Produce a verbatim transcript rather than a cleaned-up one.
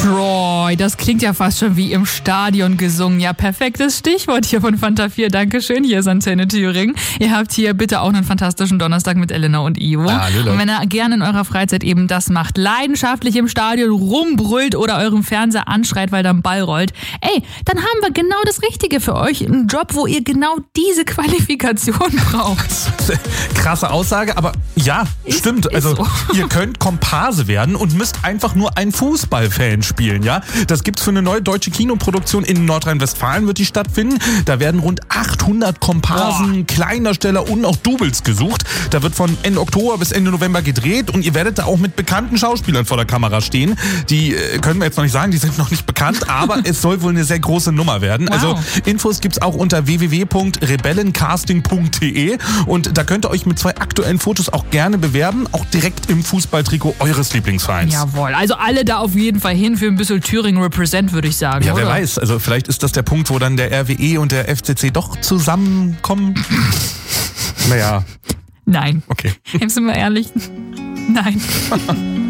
Troy, das klingt ja fast schon wie im Stadion gesungen. Ja, perfektes Stichwort hier von Fanta vier. Dankeschön, hier ist Antenne Thüringen. Ihr habt hier bitte auch einen fantastischen Donnerstag mit Elena und Ivo. Ah, und wenn ihr gerne in eurer Freizeit eben das macht, leidenschaftlich im Stadion rumbrüllt oder euren Fernseher anschreit, weil da ein Ball rollt, ey, dann haben wir genau das Richtige für euch. Einen Job, wo ihr genau diese Qualifikation braucht. Krasse Aussage, aber ja, Ist- stimmt. ist Also so. ihr könnt Komparse werden und müsst einfach nur ein Fußballfan spielen, ja? Das gibt's für eine neue deutsche Kinoproduktion in Nordrhein-Westfalen, wird die stattfinden. Da werden rund achthundert Komparsen, Kleindarsteller und auch Doubles gesucht. Da wird von Ende Oktober bis Ende November gedreht und ihr werdet da auch mit bekannten Schauspielern vor der Kamera stehen. Die äh, können wir jetzt noch nicht sagen, die sind noch nicht bekannt, aber es soll wohl eine sehr große Nummer werden. Wow. Also Infos gibt's auch unter w w w punkt rebellencasting punkt d e und da könnt ihr euch mit zwei aktuellen Fotos auch gerne bewerben, auch direkt im Fußballtrikot eures Lieblingsvereins. Jawohl, also alle da auf jeden Fall hin für ein bisschen Thüringen Represent, würde ich sagen. Ja, wer oder? weiß. Also vielleicht ist das der Punkt, wo dann der R W E und der F C C doch zusammenkommen. Naja, Nein. okay. Sind wir ehrlich? Nein.